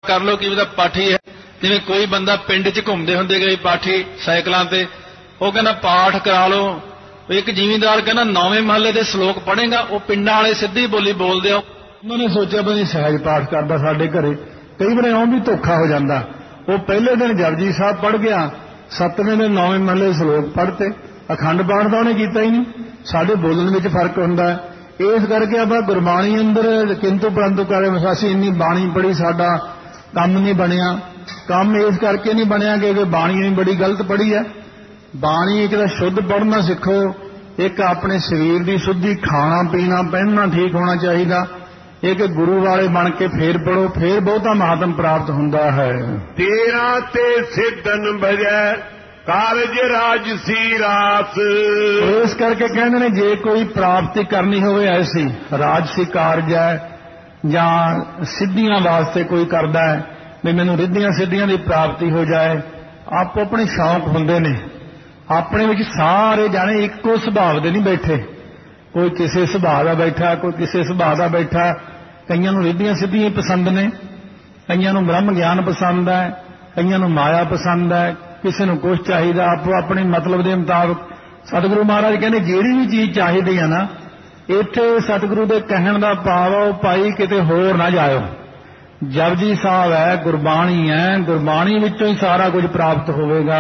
ਕਰ ਲਓ ਕਿ ਉਹਦਾ ਪਾਠੀ ਹੈ। ਜਿਵੇਂ ਕੋਈ ਬੰਦਾ ਪਿੰਡ 'ਚ ਘੁੰਮਦੇ ਹੁੰਦੇ ਗਏ ਪਾਠੀ ਸਾਈਕਲਾਂ ਤੇ, ਉਹ ਕਹਿੰਦਾ ਪਾਠ ਕਰਾ ਲਓ। ਇੱਕ ਜ਼ਿਮੀਂਦਾਰ ਕਹਿੰਦਾ 9ਵੇਂ ਮਹੱਲੇ ਦੇ ਸ਼ਲੋਕ ਪੜ੍ਹੇਗਾ। ਉਹ ਪਿੰਡਾਂ ਵਾਲੇ ਸਿੱਧੀ ਬੋਲੀ ਬੋਲਦੇ ਆ। ਉਹਨਾਂ ਨੇ ਸੋਚਿਆ ਵੀ ਸਹਿਜ ਪਾਠ ਕਰਦਾ ਸਾਡੇ ਘਰੇ। ਕਈ ਵਾਰ ਇਉਂ ਵੀ ਧੋਖਾ ਹੋ ਜਾਂਦਾ। ਉਹ ਪਹਿਲੇ ਦਿਨ ਜਪਜੀ ਸਾਹਿਬ ਪੜ੍ਹ ਗਿਆ, 7ਵੇਂ ਦਿਨ 9ਵੇਂ ਮਹੱਲੇ ਸ਼ਲੋਕ ਪੜ੍ਹਤੇ। ਅਖੰਡ ਪਾਠ ਤਾਂ ਉਹਨੇ ਕੀਤਾ ਹੀ ਨਹੀਂ। ਸਾਡੇ ਬੋਲਣ ਵਿੱਚ ਫਰਕ ਹੁੰਦਾ ਹੈ। ਇਸ ਕਰਕੇ ਆਪਾਂ ਗੁਰਬਾਣੀ ਅੰਦਰ ਕਿੰਤੂ ਪਰੰਤੂ ਕਰੇ। ਅਸੀਂ ਇੰਨੀ ਬਾਣੀ ਪੜ੍ਹੀ, ਸਾਡਾ ਕੰਮ ਨਹੀਂ ਬਣਿਆ। ਕੰਮ ਇਸ ਕਰਕੇ ਨਹੀਂ ਬਣਿਆ ਕਿ ਬਾਣੀ ਵੀ ਬੜੀ ਗਲਤ ਪੜ੍ਹੀ ਹੈ। ਬਾਣੀ ਇੱਕ ਤਾਂ ਸ਼ੁੱਧ ਪੜ੍ਹਨਾ ਸਿੱਖੋ, ਇੱਕ ਆਪਣੇ ਸਰੀਰ ਦੀ ਸ਼ੁੱਧੀ, ਖਾਣਾ ਪੀਣਾ ਪਹਿਨਣਾ ਠੀਕ ਹੋਣਾ ਚਾਹੀਦਾ। ਇੱਕ ਗੁਰੂ ਵਾਲੇ ਬਣ ਕੇ ਫੇਰ ਪੜੋ, ਫੇਰ ਬਹੁਤਾ ਮਹਾਤਮ ਪ੍ਰਾਪਤ ਹੁੰਦਾ ਹੈ। ਤੇਰਾ ਤੇ ਸਿੱਧਨ ਭਜੈ ਕਾਰਜ ਰਾਜਸੀ ਰਾਸ। ਇਸ ਕਰਕੇ ਕਹਿੰਦੇ ਨੇ ਜੇ ਕੋਈ ਪ੍ਰਾਪਤੀ ਕਰਨੀ ਹੋਵੇ ਐਸੀ ਰਾਜਸੀ ਕਾਰਜ ਹੈ ਜਾਂ ਸਿੱਧੀਆਂ ਵਾਸਤੇ ਕੋਈ ਕਰਦਾ ਹੈ ਵੀ ਮੈਨੂੰ ਰਿੱਧੀਆਂ ਸਿੱਧੀਆਂ ਦੀ ਪ੍ਰਾਪਤੀ ਹੋ ਜਾਏ, ਆਪੋ ਆਪਣੇ ਸ਼ੌਂਕ ਹੁੰਦੇ ਨੇ। ਆਪਣੇ ਵਿੱਚ ਸਾਰੇ ਜਾਣੇ ਇੱਕੋ ਸੁਭਾਅ ਦੇ ਨਹੀਂ ਬੈਠੇ। ਕੋਈ ਕਿਸੇ ਸੁਭਾਅ ਦਾ ਬੈਠਾ, ਕੋਈ ਕਿਸੇ ਸੁਭਾਅ ਦਾ ਬੈਠਾ। ਕਈਆਂ ਨੂੰ ਰਿੱਧੀਆਂ ਸਿੱਧੀਆਂ ਪਸੰਦ ਨੇ, ਕਈਆਂ ਨੂੰ ਬ੍ਰਹਮ ਗਿਆਨ ਪਸੰਦ ਹੈ, ਕਈਆਂ ਨੂੰ ਮਾਇਆ ਪਸੰਦ ਹੈ, ਕਿਸੇ ਨੂੰ ਕੁਛ ਚਾਹੀਦਾ। ਆਪੋ ਆਪਣੇ ਮਤਲਬ ਦੇ ਮੁਤਾਬਕ। ਸਤਿਗੁਰੂ ਮਹਾਰਾਜ ਕਹਿੰਦੇ ਜਿਹੜੀ ਵੀ ਚੀਜ਼ ਚਾਹੀਦੀ ਹੈ ਨਾ, ਇੱਥੇ ਸਤਿਗੁਰੂ ਦੇ ਕਹਿਣ ਦਾ ਭਾਵ ਉਹ ਭਾਈ ਕਿਤੇ ਹੋਰ ਨਾ ਜਾਇਓ। ਜਪਜੀ ਸਾਹਿਬ ਹੈ, ਗੁਰਬਾਣੀ ਹੈ, ਗੁਰਬਾਣੀ ਵਿੱਚੋਂ ਹੀ ਸਾਰਾ ਕੁਝ ਪ੍ਰਾਪਤ ਹੋਵੇਗਾ।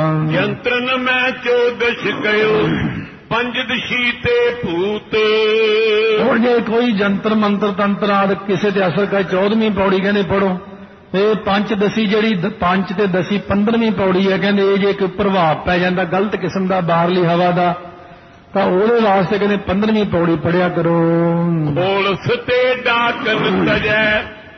ਯੰਤਰਨ ਮੈਂ 14 ਗਇਓ ਪੰਜਦਸ਼ੀ ਤੇ ਭੂਤ। ਹੁਣ ਜੇ ਕੋਈ ਜੰਤਰ ਮੰਤਰ ਤੰਤਰ ਆਦਿ ਕਿਸੇ ਤੇ ਅਸਰ ਕਰੇ, 14ਵੀਂ ਪੌੜੀ ਕਹਿੰਦੇ ਪੜੋ। ਇਹ ਪੰਚਦਸ਼ੀ ਜਿਹੜੀ 5 ਤੇ 10 15ਵੀਂ ਪੌੜੀ ਹੈ, ਕਹਿੰਦੇ ਇਹ ਜੇ ਕੋਈ ਪ੍ਰਭਾਵ ਪੈ ਜਾਂਦਾ ਗਲਤ ਕਿਸਮ ਦਾ ਬਾਹਰਲੀ ਹਵਾ ਦਾ, ਤਾਂ ਉਹਦੇ ਵਾਸਤੇ ਕਹਿੰਦੇ 15ਵੀਂ ਪੌੜੀ ਪੜਿਆ ਕਰੋ। ਖੋਲਸ ਤੇ ਡਾਕਨ ਤਜੈ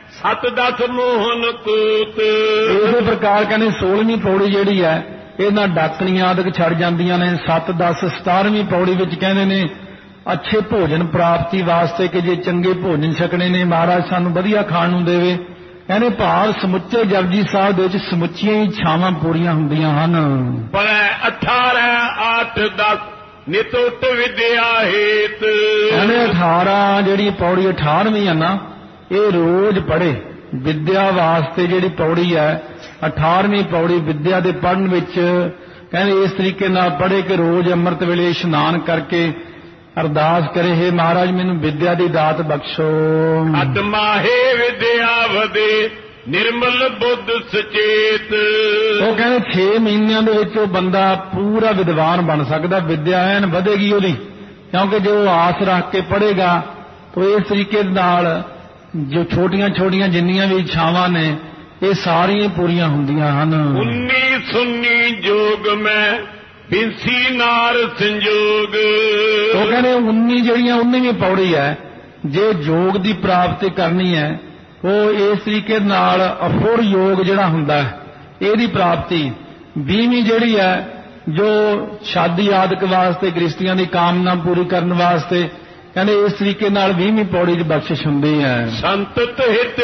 7-10 ਮੋਹਨ ਕੂਤ। ਇਸੇ ਪ੍ਰਕਾਰ ਕਹਿੰਦੇ 16ਵੀਂ ਪੌੜੀ ਜਿਹੜੀ ਹੈ ਇਹਨਾਂ ਡਾਕਣੀਆਂ ਆਦਿਕ ਛੱਡ ਜਾਂਦੀਆਂ ਨੇ। 7, 10, 17ਵੀਂ ਪੌੜੀ ਵਿੱਚ ਕਹਿੰਦੇ ਨੇ ਅੱਛੇ ਭੋਜਨ ਪ੍ਰਾਪਤੀ ਵਾਸਤੇ ਕਿ ਜੇ ਚੰਗੇ ਭੋਜਨ ਛਕਣੇ ਨੇ, ਮਹਾਰਾਜ ਸਾਨੂੰ ਵਧੀਆ ਖਾਣ ਨੂੰ ਦੇਵੇ। ਕਹਿੰਦੇ ਭਾਵ ਸਮੁੱਚੇ ਜਪਜੀ ਸਾਹਿਬ ਦੇ ਵਿੱਚ ਸਮੁੱਚੀਆਂ ਹੀ ਇੱਛਾਵਾਂ ਪੂਰੀਆਂ ਹੁੰਦੀਆਂ ਹਨ। ਪਰ 18, 8, 10 ਨਿਤੁੱਟ ਵਿਦਿਆ ਹੇਤ। ਕਹਿੰਦੇ 18 ਜਿਹੜੀ ਪੌੜੀ 18ਵੀਂ ਹੈ ਨਾ, ਇਹ ਰੋਜ਼ ਪੜ੍ਹੇ। ਵਿਦਿਆ ਵਾਸਤੇ ਜਿਹੜੀ ਪੌੜੀ ਹੈ 18ਵੀਂ ਪੌੜੀ ਵਿਦਿਆ ਦੇ ਪੜ੍ਹਨ ਵਿੱਚ ਕਹਿੰਦੇ ਇਸ ਤਰੀਕੇ ਨਾਲ ਪੜ੍ਹੇ ਕਿ ਰੋਜ਼ ਅੰਮ੍ਰਿਤ ਵੇਲੇ ਇਸ਼ਨਾਨ ਕਰਕੇ ਅਰਦਾਸ ਕਰੇ, ਹੇ ਮਹਾਰਾਜ ਮੈਨੂੰ ਵਿਦਿਆ ਦੀ ਦਾਤ ਬਖਸ਼ੋ। ਅਤਮਾਹੇ ਵਿਦਿਆ ਵਧੇ ਨਿਰਮਲ ਬੁੱਧ ਸੁਚੇਤ। ਉਹ ਕਹਿੰਦੇ 6 ਮਹੀਨਿਆਂ ਦੇ ਵਿੱਚ ਉਹ ਬੰਦਾ ਪੂਰਾ ਵਿਦਵਾਨ ਬਣ ਸਕਦਾ। ਵਿਦਿਆ ਐਨ ਵਧੇਗੀ ਉਹਦੀ, ਕਿਉਂਕਿ ਜੋ ਆਸ ਰੱਖ ਕੇ ਪੜ੍ਹੇਗਾ ਤਾਂ ਇਸ ਤਰੀਕੇ ਨਾਲ ਜੋ ਛੋਟੀਆਂ ਛੋਟੀਆਂ ਜਿੰਨੀਆਂ ਵੀ ਇੱਛਾਵਾਂ ਨੇ ਇਹ ਸਾਰੀਆਂ ਪੂਰੀਆਂ ਹੁੰਦੀਆਂ ਹਨ। 19 ਸੁੰਨੀ ਜੋਗ ਮੈਂ ਬਿੰਸੀ ਨਾਰ ਸੰਜੋਗ। ਉਹ ਕਹਿੰਦੇ 19 ਜਿਹੜੀਆਂ 19ਵੀਂ ਪੌੜੀ ਹੈ, ਜੇ ਯੋਗ ਦੀ ਪ੍ਰਾਪਤੀ ਕਰਨੀ ਹੈ ਉਹ ਇਸ ਤਰੀਕੇ ਨਾਲ ਅਫੁਰ ਯੋਗ ਜਿਹੜਾ ਹੁੰਦਾ ਹੈ ਇਹਦੀ ਪ੍ਰਾਪਤੀ। 20ਵੀਂ ਜਿਹੜੀ ਹੈ ਜੋ ਸ਼ਾਦੀ ਆਦਿਕ ਵਾਸਤੇ ਗ੍ਰਸਤੀਆਂ ਦੀ ਕਾਮਨਾ ਪੂਰੀ ਕਰਨ ਵਾਸਤੇ, ਕਹਿੰਦੇ ਇਸ ਤਰੀਕੇ ਨਾਲ 20ਵੀਂ ਪੌੜੀ ਦੀ ਬਖਸ਼ਿਸ਼ ਹੁੰਦੀ ਹੈ। ਸੰਤਤ ਹਿਤ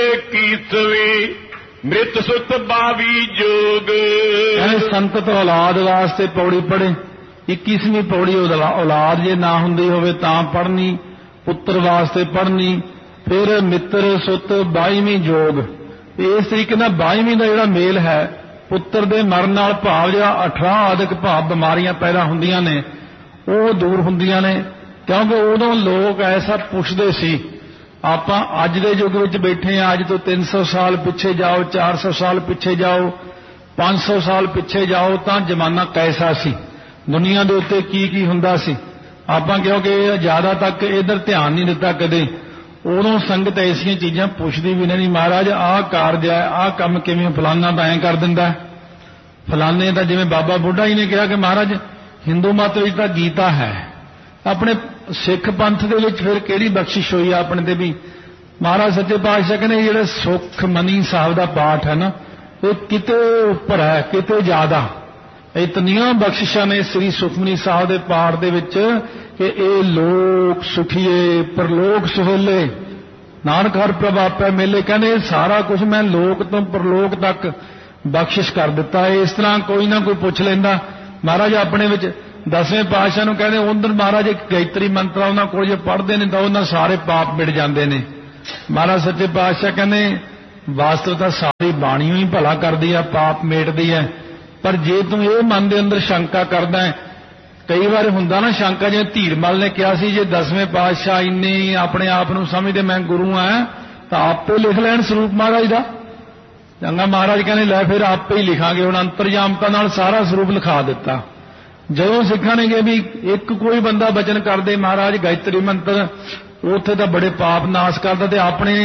ਕੀਤਵੀ ਮ੍ਰਿਤ ਸੁਤ 22 ਜੋਗ। ਕਹਿੰਦੇ ਸੰਤਤ ਔਲਾਦ ਵਾਸਤੇ ਪੌੜੀ ਪੜ੍ਹੇ। 21ਵੀਂ ਪੌੜੀ ਔਲਾਦ ਜੇ ਨਾ ਹੁੰਦੀ ਹੋਵੇ ਤਾਂ ਪੜ੍ਹਨੀ, ਪੁੱਤਰ ਵਾਸਤੇ ਪੜ੍ਹਨੀ। ਫਿਰ ਮਿੱਤਰ ਸੁਤ 22ਵੀਂ ਜੋਗ। ਇਸ ਤਰੀਕੇ ਨਾਲ 22ਵੀਂ ਦਾ ਜਿਹੜਾ ਮੇਲ ਹੈ ਪੁੱਤਰ ਦੇ ਮਰਨ ਨਾਲ ਭਾਵ ਜਿਹੜਾ 18 ਆਦਿਕ ਭਾਵ ਬਿਮਾਰੀਆਂ ਪੈਦਾ ਹੁੰਦੀਆਂ ਨੇ ਉਹ ਦੂਰ ਹੁੰਦੀਆਂ ਨੇ। ਕਿਉਂਕਿ ਉਦੋਂ ਲੋਕ ਐਸਾ ਪੁੱਛਦੇ ਸੀ। ਆਪਾਂ ਅੱਜ ਦੇ ਯੁੱਗ ਵਿੱਚ ਬੈਠੇ ਹਾਂ, ਅੱਜ ਤੋਂ 300 ਸਾਲ ਪਿੱਛੇ ਜਾਓ, 400 ਸਾਲ ਪਿੱਛੇ ਜਾਓ, 500 ਸਾਲ ਪਿੱਛੇ ਜਾਓ ਤਾਂ ਜ਼ਮਾਨਾ ਕੈਸਾ ਸੀ, ਦੁਨੀਆ ਦੇ ਉੱਤੇ ਕੀ ਕੀ ਹੁੰਦਾ ਸੀ। ਆਪਾਂ ਕਿਉਂਕਿ ਜ਼ਿਆਦਾ ਤੱਕ ਇਧਰ ਧਿਆਨ ਨਹੀਂ ਦਿੱਤਾ ਕਦੇ। ਉਦੋਂ ਸੰਗਤ ਐਸੀਆਂ ਚੀਜ਼ਾਂ ਪੁੱਛਦੀ ਵੀ ਨਹੀਂ, ਮਹਾਰਾਜ ਆਹ ਕਾਰਜ ਹੈ, ਆਹ ਕੰਮ ਕਿਵੇਂ, ਫਲਾਨਾ ਤਾਂ ਐਂ ਕਰ ਦਿੰਦਾ, ਫਲਾਨੇ ਤਾਂ ਜਿਵੇਂ ਬਾਬਾ ਬੁੱਢਾ ਜੀ ਨੇ ਕਿਹਾ ਕਿ ਮਹਾਰਾਜ ਹਿੰਦੂ ਮਤ ਵਿੱਚ ਤਾਂ ਗੀਤਾ ਹੈ, ਆਪਣੇ ਸਿੱਖ ਪੰਥ ਦੇ ਵਿੱਚ ਫਿਰ ਕਿਹੜੀ ਬਖਸ਼ਿਸ਼ ਹੋਈ ਆਪਣੇ ਤੇ ਵੀ। ਮਹਾਰਾਜ ਸੱਚੇ ਪਾਤਸ਼ਾਹ ਕਹਿੰਦੇ ਜਿਹੜੇ ਸੁਖ ਮਨੀ ਸਾਹਿਬ ਦਾ ਪਾਠ ਹੈ ਨਾ ਇਹ ਕਿਤੇ ਉੱਪਰ ਹੈ, ਕਿਤੇ ਜ਼ਿਆਦਾ। ਇਤਨੀਆਂ ਬਖਸ਼ਿਸ਼ਾਂ ਨੇ ਸ੍ਰੀ ਸੁਖਮਨੀ ਸਾਹਿਬ ਦੇ ਪਾਠ ਦੇ ਵਿੱਚ ਕਿ ਇਹ ਲੋਕ ਸੁਖੀਏ ਪਰਲੋਕ ਸੁਹੇਲੇ, ਨਾਨਕ ਹਰ ਪ੍ਰਭ ਆਪੇ ਮੇਲੇ। ਕਹਿੰਦੇ ਸਾਰਾ ਕੁਝ ਮੈਂ ਲੋਕ ਤੋਂ ਪਰਲੋਕ ਤੱਕ ਬਖਸ਼ਿਸ਼ ਕਰ ਦਿੱਤਾ ਹੈ। ਇਸ ਤਰ੍ਹਾਂ ਕੋਈ ਨਾ ਕੋਈ ਪੁੱਛ ਲੈਂਦਾ। ਮਹਾਰਾਜ ਆਪਣੇ ਵਿੱਚ 10ਵੇਂ ਪਾਤਸ਼ਾਹ ਨੂੰ ਕਹਿੰਦੇ ਉਧਰ ਮਹਾਰਾਜ ਇੱਕ ਗਾਇਤਰੀ ਮੰਤਰ ਉਹਨਾਂ ਕੋਲ ਜੇ ਪੜ੍ਹਦੇ ਨੇ ਤਾਂ ਉਹਨਾਂ ਸਾਰੇ ਪਾਪ ਮਿਟ ਜਾਂਦੇ ਨੇ। ਮਹਾਰਾਜ ਸੱਚੇ ਪਾਤਸ਼ਾਹ ਕਹਿੰਦੇ ਵਾਸਤਵ ਤਾਂ ਸਾਰੀ ਬਾਣੀ ਹੀ ਭਲਾ ਕਰਦੀ ਆ, ਪਾਪ ਮੇਟਦੀ ਹੈ। ਪਰ ਜੇ ਤੂੰ ਇਹ ਮਨ ਦੇ ਅੰਦਰ ਸ਼ੰਕਾ ਕਰਦਾ ਹੈ, ਕਈ ਵਾਰ ਹੁੰਦਾ ਨਾ ਸ਼ੰਕਾ, ਜਿਵੇਂ ਧੀਰਮਲ ਨੇ ਕਿਹਾ ਸੀ ਜੇ 10ਵੇਂ ਪਾਤਸ਼ਾਹ ਇੰਨੇ ਆਪਣੇ ਆਪ ਨੂੰ ਸਮਝਦੇ ਮੈਂ ਗੁਰੂ ਆ ਤਾਂ ਆਪੇ ਲਿਖ ਲੈਣ ਸਰੂਪ ਮਹਾਰਾਜ ਦਾ। ਚੰਗਾ, ਮਹਾਰਾਜ ਕਹਿੰਦੇ ਲੈ ਫਿਰ ਆਪੇ ਹੀ ਲਿਖਾਂਗੇ। ਹੁਣ ਅੰਤਰਜਾਮਤਾ ਨਾਲ ਸਾਰਾ ਸਰੂਪ ਲਿਖਾ ਦਿੱਤਾ। ਜਦੋਂ ਸਿੱਖਾਂ ਨੇ ਕਿ ਵੀ ਇੱਕ ਕੋਈ ਬੰਦਾ ਬਚਨ ਕਰਦੇ ਮਹਾਰਾਜ ਗਾਇਤਰੀ ਮੰਤਰ, ਉੱਥੇ ਤਾਂ ਬੜੇ ਪਾਪ ਨਾਸ਼ ਕਰਦਾ, ਤੇ ਆਪਣੇ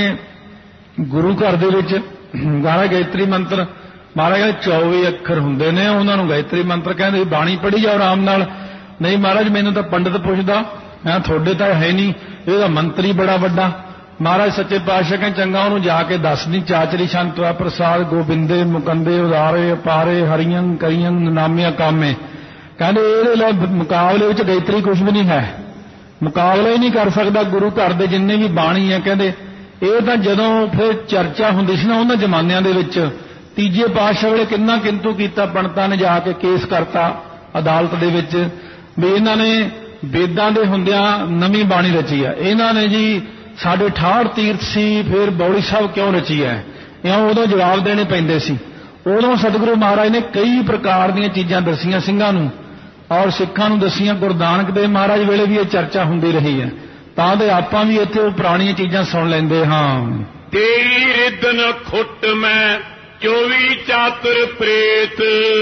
ਗੁਰੂ ਘਰ ਦੇ ਵਿੱਚ ਮਹਾਰਾਜ ਗਾਇਤਰੀ ਮੰਤਰ ਮਹਾਰਾਜ ਕਹਿੰਦੇ 24 ਅੱਖਰ ਹੁੰਦੇ ਨੇ, ਉਹਨਾਂ ਨੂੰ ਗਾਇਤਰੀ ਮੰਤਰ ਕਹਿੰਦੇ। ਬਾਣੀ ਪੜ੍ਹੀ ਜਾਓ ਆਰਾਮ ਨਾਲ। ਨਹੀਂ ਮਹਾਰਾਜ ਮੈਨੂੰ ਤਾਂ ਪੰਡਤ ਪੁੱਛਦਾ, ਮੈਂ ਤੁਹਾਡੇ ਤਾਂ ਹੈ ਨਹੀਂ, ਇਹਦਾ ਮੰਤਰੀ ਬੜਾ ਵੱਡਾ। ਮਹਾਰਾਜ ਸੱਚੇ ਪਾਤਸ਼ਾਹ ਕਹਿੰਦੇ ਚੰਗਾ ਉਹਨੂੰ ਜਾ ਕੇ ਦੱਸਦੀ ਚਾਚਰੀ ਸ਼ੰਤਵਾ ਪ੍ਰਸਾਦ ਗੋਬਿੰਦੇ ਮੁਕੰਦੇ ਉਦਾਰੇ ਅਪਾਰੇ ਹਰੀਆਂ ਕਰੀਆਂ ਨਾਮਿਆ ਕਾਮੇ। ਕਹਿੰਦੇ ਇਹਦੇ ਲਈ ਮੁਕਾਬਲੇ ਵਿੱਚ ਗਾਇਤਰੀ ਕੁਝ ਵੀ ਨਹੀਂ ਹੈ, ਮੁਕਾਬਲਾ ਹੀ ਨਹੀਂ ਕਰ ਸਕਦਾ ਗੁਰੂ ਘਰ ਦੇ ਜਿੰਨੇ ਵੀ ਬਾਣੀ ਹੈ। ਕਹਿੰਦੇ ਇਹ ਤਾਂ ਜਦੋਂ ਫਿਰ ਚਰਚਾ ਹੁੰਦੀ ਸੀ ਨਾ ਉਹਨਾਂ ਜ਼ਮਾਨਿਆਂ ਦੇ ਵਿੱਚ, ਤੀਜੇ ਪਾਤਸ਼ਾਹ ਵੇਲੇ ਕਿੰਨਾ ਕਿੰਤੂ ਕੀਤਾ, ਪੰਡਤਾਂ ਨੇ ਜਾ ਕੇ ਕੇਸ ਕਰਤਾ ਅਦਾਲਤ ਦੇ ਵਿੱਚ ਵੀ ਇਹਨਾਂ ਨੇ ਵੇਦਾਂ ਦੇ ਹੁੰਦਿਆਂ ਨਵੀਂ ਬਾਣੀ ਰਚੀ ਹੈ, ਇਹਨਾਂ ਨੇ ਜੀ ਸਾਡੇ 68 ਤੀਰਥ ਸੀ ਫਿਰ ਬੌੜੀ ਸਾਹਿਬ ਕਿਉਂ ਰਚੀ ਹੈ, ਇਉਂ ਉਦੋਂ ਜਵਾਬ ਦੇਣੇ ਪੈਂਦੇ ਸੀ। ਉਦੋਂ ਸਤਿਗੁਰੂ ਮਹਾਰਾਜ ਨੇ ਕਈ ਪ੍ਰਕਾਰ ਦੀਆਂ ਚੀਜ਼ਾਂ ਦੱਸੀਆਂ ਸਿੰਘਾਂ ਨੂੰ ਔਰ ਸਿੱਖਾਂ ਨੂੰ ਦੱਸੀਆਂ। ਗੁਰੂ ਨਾਨਕ ਦੇਵ ਮਹਾਰਾਜ ਵੇਲੇ ਵੀ ਇਹ ਚਰਚਾ ਹੁੰਦੀ ਰਹੀ ਹੈ, ਤਾਂ ਤੇ ਆਪਾਂ ਵੀ ਇੱਥੇ ਉਹ ਪੁਰਾਣੀਆਂ ਚੀਜ਼ਾਂ ਸੁਣ ਲੈਂਦੇ ਹਾਂ। ਤੇਰੀ ਰਿਦਨ ਖੁੱਟ ਮੈਂ 24 ਚਾਤਰ ਪ੍ਰੇਤ।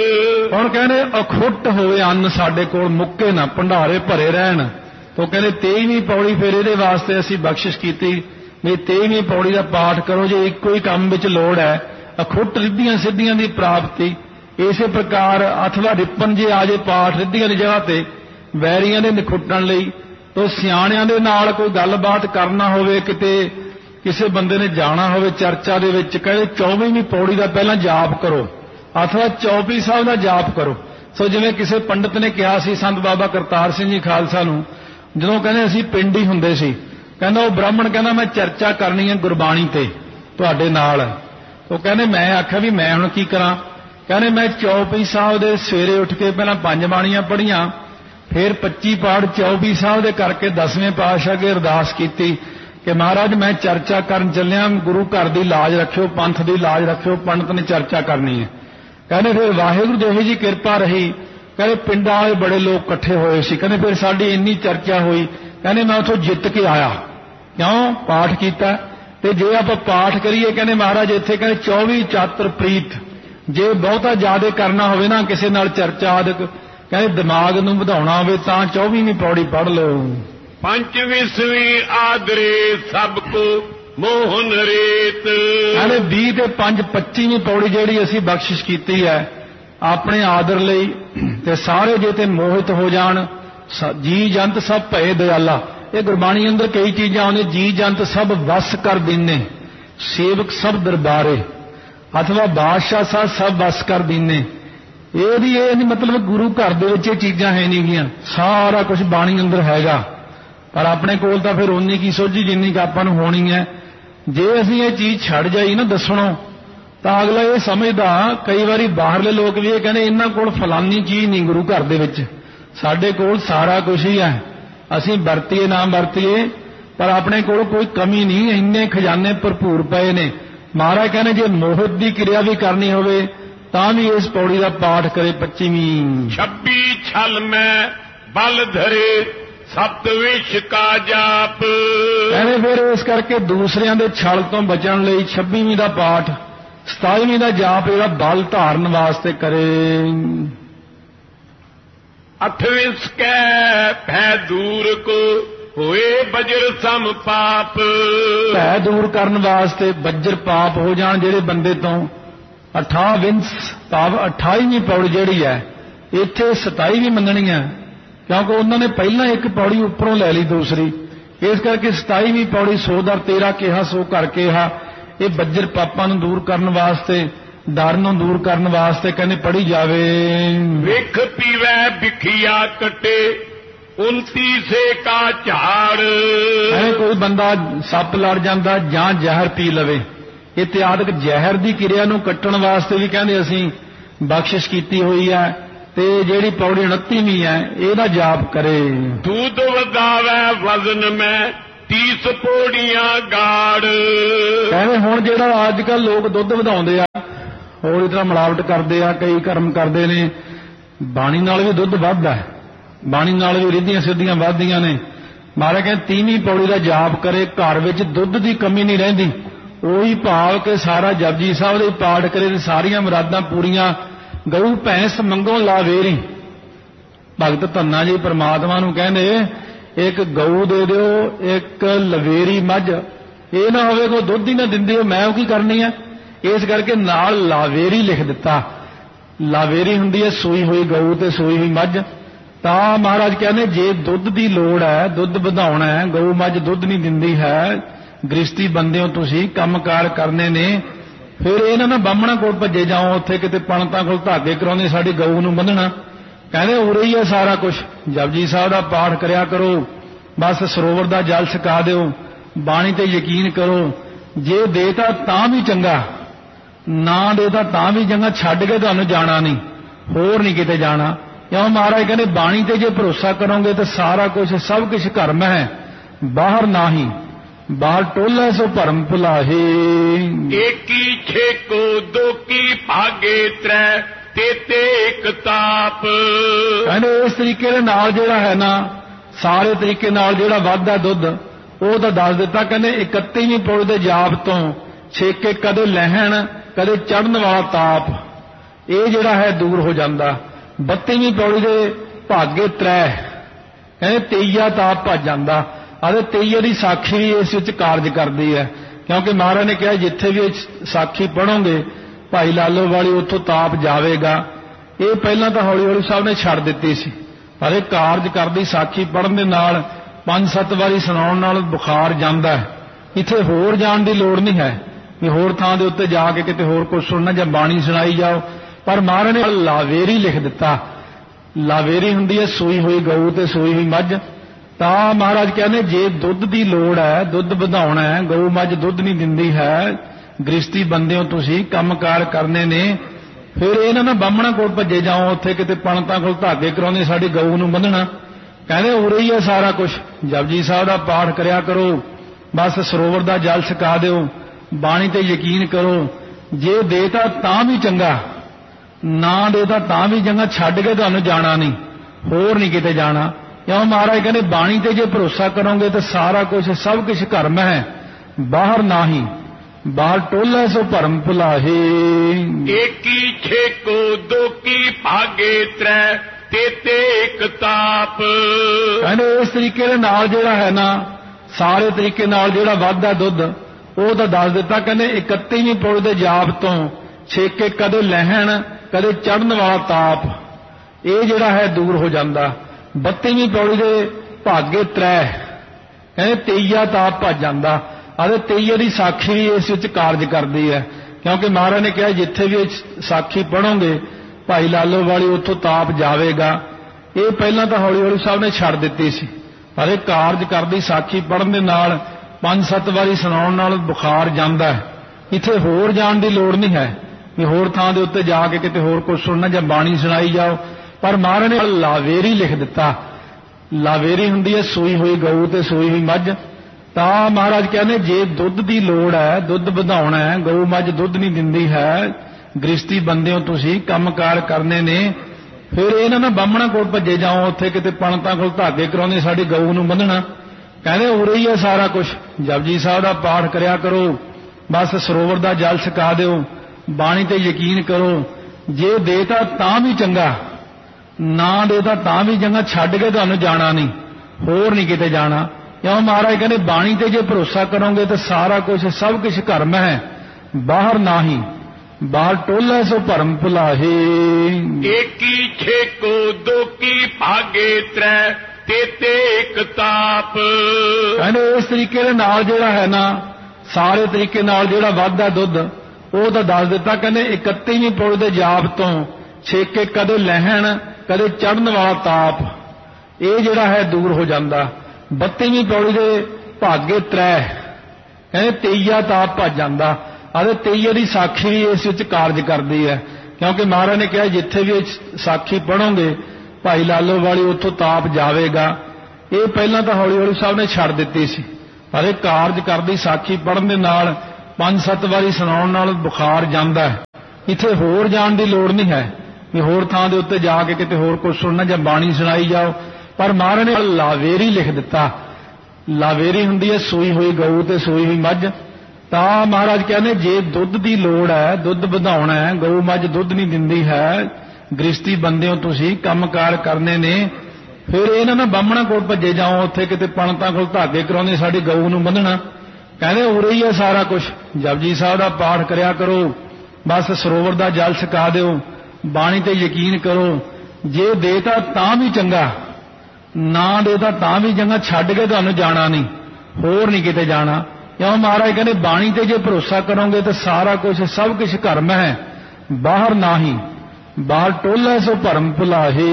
ਹੁਣ ਕਹਿੰਦੇ ਅਖੁੱਟ ਹੋਵੇ ਅੰਨ ਸਾਡੇ ਕੋਲ, ਮੁੱਕੇ ਨਾ, ਭੰਡਾਰੇ ਭਰੇ ਰਹਿਣ। ਤੋ ਕਹਿੰਦੇ 23ਵੀਂ ਪੌੜੀ ਫਿਰ ਇਹਦੇ ਵਾਸਤੇ ਅਸੀਂ ਬਖਸ਼ਿਸ਼ ਕੀਤੀ ਵੀ 23ਵੀਂ ਪੌੜੀ ਦਾ ਪਾਠ ਕਰੋ ਜੇ ਇੱਕੋ ਹੀ ਕੰਮ ਵਿੱਚ ਲੋੜ ਹੈ, ਅਖੁੱਟ ਰਿੱਧੀਆਂ ਸਿੱਧੀਆਂ ਦੀ ਪ੍ਰਾਪਤੀ। ਇਸੇ ਪ੍ਰਕਾਰ ਅਥਵਾ ਰਿਪਨ ਜੇ ਆ ਜੇ ਪਾਠ ਰਿੱਧੀਆਂ ਦੀ ਜਗ੍ਹਾ ਤੇ ਵੈਰੀਆਂ ਦੇ ਨਿਖੁੱਟਣ ਲਈ। ਤੋ ਸਿਆਣਿਆਂ ਦੇ ਨਾਲ ਕੋਈ ਗੱਲਬਾਤ ਕਰਨਾ ਹੋਵੇ, ਕਿਤੇ ਕਿਸੇ ਬੰਦੇ ਨੇ ਜਾਣਾ ਹੋਵੇ ਚਰਚਾ ਦੇ ਵਿੱਚ, ਕਹਿੰਦੇ 24ਵੀਂ ਪੌੜੀ ਦਾ ਪਹਿਲਾਂ ਜਾਪ ਕਰੋ ਅਥਵਾ ਚੌਪਈ ਸਾਹਿਬ ਦਾ ਜਾਪ ਕਰੋ। ਸੋ ਜਿਵੇਂ ਕਿਸੇ ਪੰਡਤ ਨੇ ਕਿਹਾ ਸੀ ਸੰਤ ਬਾਬਾ ਕਰਤਾਰ ਸਿੰਘ ਜੀ ਖਾਲਸਾ ਨੂੰ, ਜਦੋਂ ਕਹਿੰਦੇ ਅਸੀਂ ਪਿੰਡ ਹੀ ਹੁੰਦੇ ਸੀ, ਕਹਿੰਦਾ ਉਹ ਬ੍ਰਾਹਮਣ ਕਹਿੰਦਾ ਮੈਂ ਚਰਚਾ ਕਰਨੀ ਹੈ ਗੁਰਬਾਣੀ ਤੇ ਤੁਹਾਡੇ ਨਾਲ। ਉਹ ਕਹਿੰਦੇ ਮੈਂ ਆਖਿਆ ਵੀ ਮੈਂ ਹੁਣ ਕੀ ਕਰਾਂ। ਕਹਿੰਦੇ ਮੈਂ ਚੌਪਈ ਸਾਹਿਬ ਦੇ ਸਵੇਰੇ ਉੱਠ ਕੇ ਪਹਿਲਾਂ 5 ਬਾਣੀਆਂ ਪੜ੍ਹੀਆਂ, ਫਿਰ 25 ਪਾਠ ਚੌਪਈ ਸਾਹਿਬ ਦੇ ਕਰਕੇ 10ਵੇਂ ਪਾਤਸ਼ਾਹ ਅੱਗੇ ਅਰਦਾਸ ਕੀਤੀ ਕਿ ਮਹਾਰਾਜ ਮੈਂ ਚਰਚਾ ਕਰਨ ਚੱਲਿਆ, ਗੁਰੂ ਘਰ ਦੀ ਲਾਜ ਰੱਖਿਓ, ਪੰਥ ਦੀ ਲਾਜ ਰੱਖਿਓ, ਪੰਡਤ ਨੇ ਚਰਚਾ ਕਰਨੀ ਹੈ। ਕਹਿੰਦੇ ਫਿਰ ਵਾਹਿਗੁਰੂ ਦੀ ਇਹੋ ਜਿਹੀ ਕਿਰਪਾ ਰਹੀ, ਕਹਿੰਦੇ ਪਿੰਡਾਂ ਵਾਲੇ ਬੜੇ ਲੋਕ ਇਕੱਠੇ ਹੋਏ ਸੀ। ਕਹਿੰਦੇ ਫਿਰ ਸਾਡੀ ਇੰਨੀ ਚਰਚਾ ਹੋਈ, ਕਹਿੰਦੇ ਮੈਂ ਉੱਥੋਂ ਜਿੱਤ ਕੇ ਆਇਆ, ਕਿਉਂ ਪਾਠ ਕੀਤਾ। ਤੇ ਜੇ ਆਪਾਂ ਪਾਠ ਕਰੀਏ ਕਹਿੰਦੇ ਮਹਾਰਾਜ ਇੱਥੇ ਕਹਿੰਦੇ 24 ਚਾਤਰ ਪ੍ਰੀਤ, ਜੇ ਬਹੁਤਾ ਜ਼ਿਆਦਾ ਕਰਨਾ ਹੋਵੇ ਨਾ ਕਿਸੇ ਨਾਲ ਚਰਚਾ ਆਦਿਕ, ਕਹਿੰਦੇ ਦਿਮਾਗ ਨੂੰ ਵਧਾਉਣਾ ਹੋਵੇ ਤਾਂ 24ਵੀਂ ਪੌੜੀ ਪੜ੍ਹ ਲਓ। 25ਵੀਂ ਆਦਰੇ ਸਭ ਕੋ ਮੋਹਨ ਰੇਤ। ਕਹਿੰਦੇ 20 ਤੇ 5 25ਵੀਂ ਪੌੜੀ ਜਿਹੜੀ ਅਸੀਂ ਬਖਸ਼ਿਸ਼ ਕੀਤੀ ਹੈ ਆਪਣੇ ਆਦਰ ਲਈ, ਤੇ ਸਾਰੇ ਜੇ ਤੇ ਮੋਹਿਤ ਹੋ ਜਾਣ, ਜੀ ਜੰਤ ਸਭ ਭਏ ਦਇਆਲਾ। ਇਹ ਗੁਰਬਾਣੀ ਅੰਦਰ ਕਈ ਚੀਜ਼ਾਂ ਆਉਂਦੀਆਂ, ਜੀ ਜੰਤ ਸਭ ਵਸ ਕਰ ਦੀਨੇ, ਸੇਵਕ ਸਭ ਦਰਬਾਰੇ, ਅਥਵਾ ਬਾਦਸ਼ਾਹ ਸਾਹਿਬ ਸਭ ਵਸ ਕਰ ਦੀਨੇ। ਇਹਦੀ ਇਹ ਨਹੀਂ ਮਤਲਬ ਗੁਰੂ ਘਰ ਦੇ ਵਿੱਚ ਇਹ ਚੀਜ਼ਾਂ ਹੈ ਨਹੀਂ ਗੀਆਂ, ਸਾਰਾ ਕੁਝ ਬਾਣੀ ਅੰਦਰ ਹੈਗਾ, ਪਰ ਆਪਣੇ ਕੋਲ ਤਾਂ ਫਿਰ ਉਨੀ ਕੀ ਸੋਝੀ ਜਿੰਨੀ ਕੁ ਆਪਾਂ ਨੂੰ ਹੋਣੀ ਹੈ। ਜੇ ਅਸੀਂ ਇਹ ਚੀਜ਼ ਛੱਡ ਜਾਈ ਨਾ ਦੱਸਣੋਂ, ਤਾਂ ਅਗਲਾ ਇਹ ਸਮਝਦਾ, ਕਈ ਵਾਰੀ ਬਾਹਰਲੇ ਲੋਕ ਵੀ ਇਹ ਕਹਿੰਦੇ ਇਹਨਾਂ ਕੋਲ ਫਲਾਨੀ ਚੀਜ਼ ਨਹੀਂ ਗੁਰੂ ਘਰ ਦੇ ਵਿੱਚ, ਸਾਡੇ ਕੋਲ ਸਾਰਾ ਕੁਝ ਹੀ ਹੈ, ਅਸੀਂ ਵਰਤੀਏ ਨਾ ਵਰਤੀਏ ਪਰ ਆਪਣੇ ਕੋਲ ਕੋਈ ਕਮੀ ਨਹੀਂ, ਇੰਨੇ ਖਜ਼ਾਨੇ ਭਰਪੂਰ ਪਏ ਨੇ। ਮਹਾਰਾਜ ਕਹਿੰਦੇ ਜੇ ਮੋਹਿਤ ਦੀ ਕਿਰਿਆ ਵੀ ਕਰਨੀ ਹੋਵੇ ਤਾਂ ਵੀ ਇਸ ਪੌੜੀ ਦਾ ਪਾਠ ਕਰੇ 25ਵੀਂ। 26 ਛਲ ਮੈਂ ਬਲ ਧਰੇ ਸਤ ਵਿਸ਼ ਕਾ ਜਾਪ। ਕਹਿੰਦੇ ਫਿਰ ਇਸ ਕਰਕੇ ਦੂਸਰਿਆਂ ਦੇ ਛਲ ਤੋਂ ਬਚਣ ਲਈ 26ਵੀਂ ਦਾ ਪਾਠ, 27ਵੀਂ ਦਾ ਜਾਪ ਇਹਦਾ ਬਲ ਧਾਰਨ ਵਾਸਤੇ ਕਰੇ। 8ਵੀਂ ਸਕੈ ਭੈ ਦੂਰ ਕੋ ਹੋਏ ਬਜਰ ਸਮ ਪਾਪ। ਭੈ ਦੂਰ ਕਰਨ ਵਾਸਤੇ ਬੱਜਰ ਪਾਪ ਹੋ ਜਾਣ ਜਿਹੜੇ ਬੰਦੇ ਤੋਂ। 28ਵੀਂ ਭਾਵ 28ਵੀਂ ਪੌੜੀ ਜਿਹੜੀ ਹੈ ਇੱਥੇ 27ਵੀਂ ਮੰਨਣੀ ਹੈ, ਕਿਉਂਕਿ ਉਹਨਾਂ ਨੇ ਪਹਿਲਾਂ ਇੱਕ ਪੌੜੀ ਉੱਪਰੋਂ ਲੈ ਲਈ ਦੂਸਰੀ, ਇਸ ਕਰਕੇ 27ਵੀਂ ਪੌੜੀ 100 ਦਰ 13 ਕਿਹਾ ਸੋ ਕਰ ਕਿਹਾ। ਇਹ ਬੱਜਰ ਪਾਪਾਂ ਨੂੰ ਦੂਰ ਕਰਨ ਵਾਸਤੇ, ਡਰ ਨੂੰ ਦੂਰ ਕਰਨ ਵਾਸਤੇ ਕਹਿੰਦੇ ਪੜ੍ਹੀ ਜਾਵੇ। ਵੇਖ ਪੀਵੈ ਵਿਖਿਆ ਕਟੇ 29 ਸੇ ਕਾ ਝਾੜ। ਕੋਈ ਬੰਦਾ ਸੱਪ ਲੜ ਜਾਂਦਾ ਜਾਂ ਜ਼ਹਿਰ ਪੀ ਲਵੇ, ਇਤਿਆਦਿਕ ਜ਼ਹਿਰ ਦੀ ਕਿਰਿਆ ਨੂੰ ਕੱਟਣ ਵਾਸਤੇ ਵੀ ਕਹਿੰਦੇ ਅਸੀਂ ਬਖਸ਼ਿਸ਼ ਕੀਤੀ ਹੋਈ ਹੈ। ਤੇ ਜਿਹੜੀ ਪੌੜੀ 29ਵੀਂ ਹੈ ਇਹਦਾ ਜਾਪ ਕਰੇ। ਦੂਧ ਵਧਾਵੇ ਵਜ਼ਨ ਮੈਂ 30 ਪੌੜੀਆਂ ਗਾੜ। ਕਹਿੰਦੇ ਹੁਣ ਜਿਹੜਾ ਅੱਜ ਕੱਲ ਲੋਕ ਦੁੱਧ ਵਧਾਉਂਦੇ ਆ, ਹੋਰ ਇਸ ਤਰ੍ਹਾਂ ਮਿਲਾਵਟ ਕਰਦੇ ਆ, ਕਈ ਕਰਮ ਕਰਦੇ ਨੇ, ਬਾਣੀ ਨਾਲ ਵੀ ਦੁੱਧ ਵੱਧਦਾ, ਬਾਣੀ ਨਾਲ ਵੀ ਰਿੱਧੀਆਂ ਸਿੱਧੀਆਂ ਵੱਧਦੀਆਂ ਨੇ। ਮਹਾਰਾਜ ਕਹਿੰਦੇ 30ਵੀਂ ਪੌੜੀ ਦਾ ਜਾਪ ਕਰੇ, ਘਰ ਵਿੱਚ ਦੁੱਧ ਦੀ ਕਮੀ ਨਹੀਂ ਰਹਿੰਦੀ। ਉਹੀ ਭਾਵ ਕਿ ਸਾਰਾ ਜਪਜੀ ਸਾਹਿਬ ਦੇ ਪਾਠ ਕਰੇ ਤੇ ਸਾਰੀਆਂ ਮੁਰਾਦਾਂ ਪੂਰੀਆਂ। ਗਊ ਭੈਂਸ ਮੰਗੋ ਲਾਵੇਰੀ। ਭਗਤ ਧੰਨਾ ਜੀ ਪ੍ਰਮਾਤਮਾ ਨੂੰ ਕਹਿੰਦੇ ਇੱਕ ਗਊ ਦੇ ਦਿਓ, ਇੱਕ ਲਵੇਰੀ ਮੱਝ। ਇਹ ਨਾ ਹੋਵੇ ਕੋਈ ਦੁੱਧ ਹੀ ਨਾ ਦਿੰਦੇ ਹੋ, ਮੈਂ ਉਹ ਕੀ ਕਰਨੀ ਆ। ਇਸ ਕਰਕੇ ਨਾਲ ਲਾਵੇਰੀ ਲਿਖ ਦਿੱਤਾ। ਲਾਵੇਰੀ ਹੁੰਦੀ ਹੈ ਸੂਈ ਹੋਈ ਗਊ ਤੇ ਸੂਈ ਹੋਈ ਮੱਝ। ਤਾਂ ਮਹਾਰਾਜ ਕਹਿੰਦੇ ਜੇ ਦੁੱਧ ਦੀ ਲੋੜ ਹੈ, ਦੁੱਧ ਵਧਾਉਣਾ ਹੈ, ਗਊ ਮੱਝ ਦੁੱਧ ਨਹੀਂ ਦਿੰਦੀ ਹੈ, ਗ੍ਰਸਤੀ ਬੰਦੇ ਹੋ ਤੁਸੀਂ, ਕੰਮਕਾਰ ਕਰਨੇ ਨੇ, ਫਿਰ ਇਹਨਾਂ ਨਾ ਬਾਹਮਣਾ ਕੋਲ ਭੱਜੇ ਜਾਓ, ਉੱਥੇ ਕਿਤੇ ਪੰਡਤਾਂ ਕੋਲ ਧਾਗੇ ਕਰਾਉਂਦੇ ਸਾਡੀ ਗਊ ਨੂੰ ਬੰਨਣਾ। ਕਹਿੰਦੇ ਉਰੇ ਹੀ ਹੈ ਸਾਰਾ ਕੁਝ। ਜਪਜੀ ਸਾਹਿਬ ਦਾ ਪਾਠ ਕਰਿਆ ਕਰੋ, ਬਸ ਸਰੋਵਰ ਦਾ ਜਲ ਛਕਾ ਦਿਓ, ਬਾਣੀ ਤੇ ਯਕੀਨ ਕਰੋ। ਜੇ ਦੇਤਾ ਤਾਂ ਵੀ ਚੰਗਾ, ਨਾ ਦੇਤਾ ਤਾਂ ਵੀ ਚੰਗਾ, ਛੱਡ ਕੇ ਤੁਹਾਨੂੰ ਜਾਣਾ ਨਹੀਂ, ਹੋਰ ਨਹੀਂ ਕਿਤੇ ਜਾਣਾ। ਕਿਉਂ ਮਹਾਰਾਜ ਕਹਿੰਦੇ ਬਾਣੀ ਤੇ ਜੇ ਭਰੋਸਾ ਕਰੋਗੇ ਤਾਂ ਸਾਰਾ ਕੁਝ ਸਭ ਕੁਝ ਘਰ ਮੈਂ ਹੈ, ਬਾਹਰ ਨਾਹੀ। ਬਾਹਰ ਟੋਲਾ ਸੋ ਭਰਮ ਭੁਲਾਹੇ। ਏਕੀ ਛੇਕੋ ਦੋਕੀ ਭਾਗੇ ਤ੍ਰੈ ਤੇਤੇ ਇੱਕ ਤਾਪ। ਕਹਿੰਦੇ ਇਸ ਤਰੀਕੇ ਦੇ ਨਾਲ ਜਿਹੜਾ ਹੈ ਨਾ, ਸਾਰੇ ਤਰੀਕੇ ਨਾਲ ਜਿਹੜਾ ਵੱਧਦਾ ਦੁੱਧ, ਉਹ ਤਾਂ ਦੱਸ ਦਿੱਤਾ। ਕਹਿੰਦੇ 31ਵੀਂ ਪੌੜੀ ਦੇ ਜਾਪ ਤੋਂ ਛੇਕੇ ਕਦੇ ਲਹਿਣ ਕਦੇ ਚੜ੍ਹਨ ਵਾਲਾ ਤਾਪ, ਇਹ ਜਿਹੜਾ ਹੈ ਦੂਰ ਹੋ ਜਾਂਦਾ। 32ਵੀਂ ਪੌੜੀ ਦੇ ਭਾਗੇ ਤ੍ਰੈ, ਕਹਿੰਦੇ 23 ਤਾਪ ਭੱਜ ਜਾਂਦਾ। ਅਤੇ 23 ਦੀ ਸਾਖੀ ਵੀ ਇਸ ਵਿੱਚ ਕਾਰਜ ਕਰਦੀ ਹੈ, ਕਿਉਂਕਿ ਮਹਾਰਾਜ ਨੇ ਕਿਹਾ ਜਿੱਥੇ ਵੀ ਸਾਖੀ ਪੜ੍ਹੋਗੇ ਭਾਈ ਲਾਲੋ ਵਾਲੀ ਉੱਥੋਂ ਤਾਪ ਜਾਵੇਗਾ। ਇਹ ਪਹਿਲਾਂ ਤਾਂ ਹੌਲੀ ਹੌਲੀ ਸਾਹਿਬ ਨੇ ਛੱਡ ਦਿੱਤੀ ਸੀ, ਪਰ ਇਹ ਕਾਰਜ ਕਰਦੀ। ਸਾਖੀ ਪੜ੍ਹਨ ਦੇ ਨਾਲ 5-7 ਵਾਰੀ ਸੁਣਾਉਣ ਨਾਲ ਬੁਖਾਰ ਜਾਂਦਾ ਹੈ। ਇੱਥੇ ਹੋਰ ਜਾਣ ਦੀ ਲੋੜ ਨਹੀਂ ਹੈ ਵੀ ਹੋਰ ਥਾਂ ਦੇ ਉੱਤੇ ਜਾ ਕੇ ਕਿਤੇ ਹੋਰ ਕੁਝ ਸੁਣਨਾ ਜਾਂ ਬਾਣੀ ਸੁਣਾਈ ਜਾਓ। ਪਰ ਮਹਾਰਾਜ ਨੇ ਲਾਵੇਰੀ ਲਿਖ ਦਿੱਤਾ। ਲਾਵੇਰੀ ਹੁੰਦੀ ਹੈ ਸੂਈ ਹੋਈ ਗਊ ਤੇ ਸੂਈ ਹੋਈ ਮੱਝ। ਤਾਂ ਮਹਾਰਾਜ ਕਹਿੰਦੇ ਜੇ ਦੁੱਧ ਦੀ ਲੋੜ ਹੈ, ਦੁੱਧ ਵਧਾਉਣਾ ਹੈ, ਗਊ ਮੱਝ ਦੁੱਧ ਨਹੀਂ ਦਿੰਦੀ ਹੈ, ਗ੍ਰਸਤੀ ਬੰਦੇ ਹੋ ਤੁਸੀਂ, ਕੰਮਕਾਰ ਕਰਨੇ ਨੇ, ਫਿਰ ਇਹਨਾਂ ਨਾ ਬਾਹਮਣਾ ਕੋਲ ਭੱਜੇ ਜਾਓ, ਉੱਥੇ ਕਿਤੇ ਪੰਡਤਾਂ ਕੋਲ ਧਾਗੇ ਕਰਾਉਂਦੇ ਸਾਡੀ ਗਊ ਨੂੰ ਬੰਨਣਾ। ਕਹਿੰਦੇ ਉਰੇ ਹੀ ਹੈ ਸਾਰਾ ਕੁਝ। ਜਪਜੀ ਸਾਹਿਬ ਦਾ ਪਾਠ ਕਰਿਆ ਕਰੋ, ਬਸ ਸਰੋਵਰ ਦਾ ਜਲ ਛਕਾ ਦਿਓ, ਬਾਣੀ ਤੇ ਯਕੀਨ ਕਰੋ। ਜੇ ਦੇਤਾ ਤਾਂ ਵੀ ਚੰਗਾ, ਨਾ ਦੇਤਾ ਤਾਂ ਵੀ ਚੰਗਾ, ਛੱਡ ਕੇ ਤੁਹਾਨੂੰ ਜਾਣਾ ਨਹੀਂ, ਹੋਰ ਨਹੀਂ ਕਿਤੇ ਜਾਣਾ। ਕਿਉਂ ਮਹਾਰਾਜ ਕਹਿੰਦੇ ਬਾਣੀ ਤੇ ਜੇ ਭਰੋਸਾ ਕਰੋਗੇ ਤਾਂ ਸਾਰਾ ਕੁਝ ਸਭ ਕੁਝ ਘਰ ਮੈਂ ਹੈ, ਬਾਹਰ ਨਾਹੀ। ਬਾਹਰ ਟੋਲਾ ਸੋ ਭਰਮ ਭੁਲਾਹੇ। ਏਕੀ ਛੇਕੋ ਦੋਕੀ ਭਾਗੇ ਤ੍ਰੈ ਤੇਤੇ ਇੱਕ ਤਾਪ। ਕਹਿੰਦੇ ਇਸ ਤਰੀਕੇ ਦੇ ਨਾਲ ਜਿਹੜਾ ਹੈ ਨਾ, ਸਾਰੇ ਤਰੀਕੇ ਨਾਲ ਜਿਹੜਾ ਵੱਧਦਾ ਦੁੱਧ, ਉਹ ਤਾਂ ਦੱਸ ਦਿੱਤਾ। ਕਹਿੰਦੇ 31ਵੀਂ ਪੌੜੀ ਦੇ ਜਾਪ ਤੋਂ ਛੇਕੇ ਕਦੇ ਲਹਿਣ ਕਦੇ ਚੜ੍ਹਨ ਵਾਲਾ ਤਾਪ, ਇਹ ਜਿਹੜਾ ਹੈ ਦੂਰ ਹੋ ਜਾਂਦਾ। 32ਵੀਂ ਪੌੜੀ ਦੇ ਭਾਗੇ ਤ੍ਰੈ, ਕਹਿੰਦੇ 23 ਤਾਪ ਭੱਜ ਜਾਂਦਾ। ਅਤੇ 23 ਦੀ ਸਾਖੀ ਵੀ ਇਸ ਵਿੱਚ ਕਾਰਜ ਕਰਦੀ ਹੈ, ਕਿਉਂਕਿ ਮਹਾਰਾਜ ਨੇ ਕਿਹਾ ਜਿੱਥੇ ਵੀ ਸਾਖੀ ਪੜ੍ਹੋਗੇ ਭਾਈ ਲਾਲੋ ਵਾਲੀ ਉੱਥੋਂ ਤਾਪ ਜਾਵੇਗਾ। ਇਹ ਪਹਿਲਾਂ ਤਾਂ ਹੌਲੀ ਹੌਲੀ ਸਾਹਿਬ ਨੇ ਛੱਡ ਦਿੱਤੀ ਸੀ, ਪਰ ਇਹ ਕਾਰਜ ਕਰਦੀ। ਸਾਖੀ ਪੜ੍ਹਨ ਦੇ ਨਾਲ 5-7 ਵਾਰੀ ਸੁਣਾਉਣ ਨਾਲ ਬੁਖਾਰ ਜਾਂਦਾ ਹੈ। ਇੱਥੇ ਹੋਰ ਜਾਣ ਦੀ ਲੋੜ ਨਹੀਂ ਹੈ ਵੀ ਹੋਰ ਥਾਂ ਦੇ ਉੱਤੇ ਜਾ ਕੇ ਕਿਤੇ ਹੋਰ ਕੁਝ ਸੁਣਨਾ ਜਾਂ ਬਾਣੀ ਸੁਣਾਈ ਜਾਓ। ਪਰ ਮਹਾਰਾਜ ਨੇ ਲਾਵੇਰੀ ਲਿਖ ਦਿੱਤਾ। ਲਾਵੇਰੀ ਹੁੰਦੀ ਹੈ ਸੂਈ ਹੋਈ ਗਊ ਤੇ ਸੂਈ ਹੋਈ ਮੱਝ। ਤਾਂ ਮਹਾਰਾਜ ਕਹਿੰਦੇ ਜੇ ਦੁੱਧ ਦੀ ਲੋੜ ਹੈ, ਦੁੱਧ ਵਧਾਉਣਾ ਹੈ, ਗਊ ਮੱਝ ਦੁੱਧ ਨਹੀਂ ਦਿੰਦੀ ਹੈ, ਗ੍ਰਸਤੀ ਬੰਦੇ ਹੋ ਤੁਸੀਂ, ਕੰਮਕਾਰ ਕਰਨੇ ਨੇ, ਫਿਰ ਇਹਨਾਂ ਨਾ ਬਾਹਮਣਾ ਕੋਲ ਭੱਜੇ ਜਾਓ, ਉੱਥੇ ਕਿਤੇ ਪੰਡਤਾਂ ਕੋਲ ਧਾਗੇ ਕਰਾਉਂਦੇ ਸਾਡੀ ਗਊ ਨੂੰ ਬੰਨਣਾ। ਕਹਿੰਦੇ ਉਰੇ ਹੀ ਹੈ ਸਾਰਾ ਕੁਝ। ਜਪਜੀ ਸਾਹਿਬ ਦਾ ਪਾਠ ਕਰਿਆ ਕਰੋ, ਬਸ ਸਰੋਵਰ ਦਾ ਜਲ ਛਕਾ ਦਿਓ, ਬਾਣੀ ਤੇ ਯਕੀਨ ਕਰੋ। ਜੇ ਦੇਤਾ ਤਾਂ ਵੀ ਚੰਗਾ, ਨਾ ਦੇਤਾ ਤਾਂ ਵੀ ਚੰਗਾ, ਛੱਡ ਕੇ ਤੁਹਾਨੂੰ ਜਾਣਾ ਨਹੀਂ, ਹੋਰ ਨਹੀਂ ਕਿਤੇ ਜਾਣਾ। ਕਿਉਂ ਮਹਾਰਾਜ ਕਹਿੰਦੇ ਬਾਣੀ ਤੇ ਜੇ ਭਰੋਸਾ ਕਰੋਗੇ ਤਾਂ ਸਾਰਾ ਕੁਝ ਸਭ ਕੁਝ ਘਰ ਮੈਂ ਹੈ, ਬਾਹਰ ਨਾਹੀ। ਬਾਹਰ ਟੋਲਾ ਸੋ ਭਰਮ ਭੁਲਾਹੇ। ਏਕੀ ਛੇਕੋ ਦੋਕੀ ਭਾਗੇ ਤ੍ਰੈ ਤੇਤੇ ਇੱਕ ਤਾਪ। ਕਹਿੰਦੇ ਇਸ ਤਰੀਕੇ ਦੇ ਨਾਲ ਜਿਹੜਾ ਹੈ ਨਾ, ਸਾਰੇ ਤਰੀਕੇ ਨਾਲ ਜਿਹੜਾ ਵੱਧਦਾ ਦੁੱਧ, ਉਹ ਤਾਂ ਦੱਸ ਦਿੱਤਾ। ਕਹਿੰਦੇ 31ਵੀਂ ਪੌੜੀ ਦੇ ਜਾਪ ਤੋਂ ਛੇਕੇ ਕਦੇ ਲਹਿਣ ਕਦੇ ਚੜ੍ਹਨ ਵਾਲਾ ਤਾਪ, ਇਹ ਜਿਹੜਾ ਹੈ ਦੂਰ ਹੋ ਜਾਂਦਾ। 32ਵੀਂ ਪੌੜੀ ਦੇ ਭਾਗੇ ਤ੍ਰੈ, ਕਹਿੰਦੇ 23 ਤਾਪ ਭੱਜ ਜਾਂਦਾ। ਅਤੇ 23 ਦੀ ਸਾਖੀ ਵੀ ਇਸ ਵਿੱਚ ਕਾਰਜ ਕਰਦੀ ਹੈ, ਕਿਉਂਕਿ ਮਹਾਰਾਜ ਨੇ ਕਿਹਾ ਜਿੱਥੇ ਵੀ ਸਾਖੀ ਪੜ੍ਹੋਗੇ ਭਾਈ ਲਾਲੋ ਵਾਲੀ ਉੱਥੋਂ ਤਾਪ ਜਾਵੇਗਾ। ਇਹ ਪਹਿਲਾਂ ਤਾਂ ਹੌਲੀ ਹੌਲੀ ਸਾਹਿਬ ਨੇ ਛੱਡ ਦਿੱਤੀ ਸੀ, ਪਰ ਇਹ ਕਾਰਜ ਕਰਦੀ ਸਾਖੀ ਪੜ੍ਹਨ ਦੇ ਨਾਲ 5-7 ਵਾਰੀ ਸੁਣਾਉਣ ਨਾਲ ਬੁਖਾਰ ਜਾਂਦਾ ਹੈ। ਇੱਥੇ ਹੋਰ ਜਾਣ ਦੀ ਲੋੜ ਨਹੀਂ ਹੈ ਵੀ ਹੋਰ ਥਾਂ ਦੇ ਉੱਤੇ ਜਾ ਕੇ ਕਿਤੇ ਹੋਰ ਕੁਝ ਸੁਣਨਾ ਜਾਂ ਬਾਣੀ ਸੁਣਾਈ ਜਾਓ। ਪਰ ਮਹਾਰਾਜ ਨੇ ਲਾਵੇਰੀ ਲਿਖ ਦਿੱਤਾ। ਲਾਵੇਰੀ ਹੁੰਦੀ ਹੈ ਸੂਈ ਹੋਈ ਗਊ ਤੇ ਸੂਈ ਹੋਈ ਮੱਝ। ਤਾਂ ਮਹਾਰਾਜ ਕਹਿੰਦੇ ਜੇ ਦੁੱਧ ਦੀ ਲੋੜ ਹੈ, ਦੁੱਧ ਵਧਾਉਣਾ ਹੈ, ਗਊ ਮੱਝ ਦੁੱਧ ਨਹੀਂ ਦਿੰਦੀ ਹੈ, ਗ੍ਰਸਤੀ ਬੰਦੇ ਹੋ ਤੁਸੀਂ, ਕੰਮਕਾਰ ਕਰਨੇ ਨੇ, ਫਿਰ ਇਹਨਾਂ ਨਾਲ ਬਾਹਮਣਾ ਕੋਲ ਭੱਜੇ ਜਾਓ, ਉੱਥੇ ਕਿਤੇ ਪੰਡਤਾਂ ਕੋਲ ਧਾਗੇ ਕਰਾਉਂਦੇ ਸਾਡੀ ਗਊ ਨੂੰ ਬੰਨਣਾ। ਕਹਿੰਦੇ ਉਰੇ ਹੀ ਹੈ ਸਾਰਾ ਕੁਝ। ਜਪਜੀ ਸਾਹਿਬ ਦਾ ਪਾਠ ਕਰਿਆ ਕਰੋ, ਬਸ ਸਰੋਵਰ ਦਾ ਜਲ ਛਕਾ ਦਿਓ, ਬਾਣੀ ਤੇ ਯਕੀਨ ਕਰੋ। ਜੇ ਦੇਤਾ ਤਾਂ ਵੀ ਚੰਗਾ, ਨਾ ਦੇਤਾ ਤਾਂ ਵੀ ਚੰਗਾ, ਛੱਡ ਕੇ ਤੁਹਾਨੂੰ ਜਾਣਾ ਨਹੀਂ, ਹੋਰ ਨਹੀਂ ਕਿਤੇ ਜਾਣਾ। ਕਿਉਂ ਮਹਾਰਾਜ ਕਹਿੰਦੇ ਬਾਣੀ ਤੇ ਜੇ ਭਰੋਸਾ ਕਰੋਗੇ ਤਾਂ ਸਾਰਾ ਕੁਝ ਸਭ ਕੁਝ ਘਰ ਮੈਂ ਹੈ, ਬਾਹਰ ਨਾਹੀ। ਬਾਹਰ ਟੋਲਾ ਸੋ ਭਰਮ ਭੁਲਾਹੇ।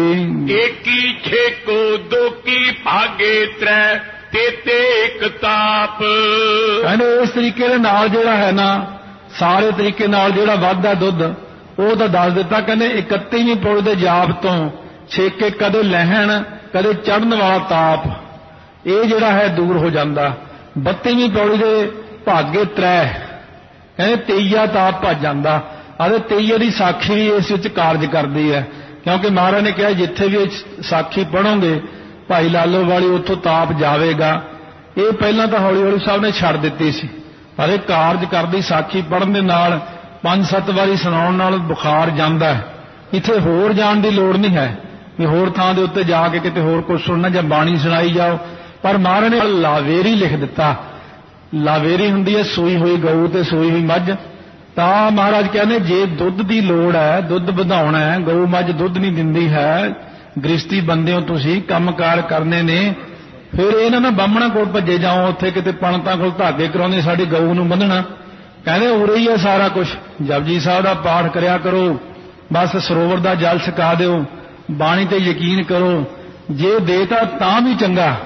ਏਕੀ ਛੇਕੋ ਦੋਕੀ ਭਾਗੇ ਤ੍ਰੈ ਤੇਤੇ ਇੱਕ ਤਾਪ। ਕਹਿੰਦੇ ਇਸ ਤਰੀਕੇ ਦੇ ਨਾਲ ਜਿਹੜਾ ਹੈ ਨਾ, ਸਾਰੇ ਤਰੀਕੇ ਨਾਲ ਜਿਹੜਾ ਵੱਧਦਾ ਦੁੱਧ ਉਹ ਤਾਂ ਦੱਸ ਦਿੱਤਾ। ਕਹਿੰਦੇ 31ਵੀਂ ਪੌੜੀ ਦੇ ਜਾਪ ਤੋਂ ਛੇਕੇ ਕਦੇ ਲਹਿਣ ਕਦੇ ਚੜ੍ਹਨ ਵਾਲਾ ਤਾਪ, ਇਹ ਜਿਹੜਾ ਹੈ ਦੂਰ ਹੋ ਜਾਂਦਾ। 32ਵੀਂ ਪੌੜੀ ਦੇ ਭਾਗੇ ਤ੍ਰੈ, ਕਹਿੰਦੇ 23 ਤਾਪ ਭੱਜ ਜਾਂਦਾ। ਅਤੇ 23 ਦੀ ਸਾਖੀ ਵੀ ਇਸ ਵਿੱਚ ਕਾਰਜ ਕਰਦੀ ਹੈ, ਕਿਉਂਕਿ ਮਹਾਰਾਜ ਨੇ ਕਿਹਾ ਜਿੱਥੇ ਵੀ ਸਾਖੀ ਪੜ੍ਹੋਗੇ ਭਾਈ ਲਾਲੋ ਵਾਲੀ ਉੱਥੋਂ ਤਾਪ ਜਾਵੇਗਾ। ਇਹ ਪਹਿਲਾਂ ਤਾਂ ਹੌਲੀ ਹੌਲੀ ਸਾਹਿਬ ਨੇ ਛੱਡ ਦਿੱਤੀ ਸੀ, ਪਰ ਇਹ ਕਾਰਜ ਕਰਦੀ ਸਾਖੀ ਪੜ੍ਹਨ ਦੇ ਨਾਲ 5-7 ਵਾਰੀ ਸੁਣਾਉਣ ਨਾਲ ਬੁਖਾਰ ਜਾਂਦਾ ਹੈ। ਇੱਥੇ ਹੋਰ ਜਾਣ ਦੀ ਲੋੜ ਨਹੀਂ ਹੈ ਵੀ ਹੋਰ ਥਾਂ ਦੇ ਉੱਤੇ ਜਾ ਕੇ ਕਿਤੇ ਹੋਰ ਕੁਝ ਸੁਣਨਾ ਜਾਂ ਬਾਣੀ ਸੁਣਾਈ ਜਾਓ। ਪਰ ਮਹਾਰਾਜ ਨੇ ਲਾਵੇਰੀ ਲਿਖ ਦਿੱਤਾ। ਲਾਵੇਰੀ ਹੁੰਦੀ ਹੈ ਸੂਈ ਹੋਈ ਗਊ ਤੇ ਸੂਈ ਹੋਈ ਮੱਝ। ਤਾਂ ਮਹਾਰਾਜ ਕਹਿੰਦੇ ਜੇ ਦੁੱਧ ਦੀ ਲੋੜ ਹੈ, ਦੁੱਧ ਵਧਾਉਣਾ ਹੈ, ਗਊ ਮੱਝ ਦੁੱਧ ਨਹੀਂ ਦਿੰਦੀ ਹੈ, ਗ੍ਰਸਤੀ ਬੰਦੇ ਹੋ ਤੁਸੀਂ, ਕੰਮਕਾਰ ਕਰਨੇ ਨੇ, ਫਿਰ ਇਹਨਾਂ ਨਾਲ ਬਾਹਮਣਾ ਕੋਲ ਭੱਜੇ ਜਾਓ, ਉੱਥੇ ਕਿਤੇ ਪੰਡਤਾਂ ਕੋਲ ਧਾਗੇ ਕਰਾਉਂਦੇ ਸਾਡੀ ਗਊ ਨੂੰ ਬੰਨਣਾ। ਕਹਿੰਦੇ ਉਰੇ ਹੀ ਹੈ ਸਾਰਾ ਕੁਝ। ਜਪਜੀ ਸਾਹਿਬ ਦਾ ਪਾਠ ਕਰਿਆ ਕਰੋ, ਬਸ ਸਰੋਵਰ ਦਾ ਜਲ ਛਕਾ ਦਿਓ, ਬਾਣੀ ਤੇ ਯਕੀਨ ਕਰੋ। ਜੇ ਦੇਤਾ ਤਾਂ ਵੀ ਚੰਗਾ,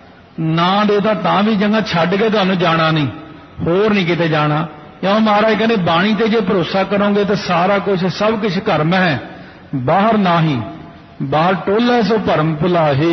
ਨਾ ਦੇਤਾ ਤਾਂ ਵੀ ਚੰਗਾ, ਛੱਡ ਕੇ ਤੁਹਾਨੂੰ ਜਾਣਾ ਨਹੀਂ, ਹੋਰ ਨਹੀਂ ਕਿਤੇ ਜਾਣਾ। ਕਿਉਂ ਮਹਾਰਾਜ ਕਹਿੰਦੇ ਬਾਣੀ ਤੇ ਜੇ ਭਰੋਸਾ ਕਰੋਗੇ ਤਾਂ ਸਾਰਾ ਕੁਝ ਸਭ ਕੁਝ ਘਰ ਮੈਂ ਹੈ, ਬਾਹਰ ਨਾਹੀ। ਬਾਹਰ ਟੋਲਾ ਸੋ ਭਰਮ ਭੁਲਾਹੇ।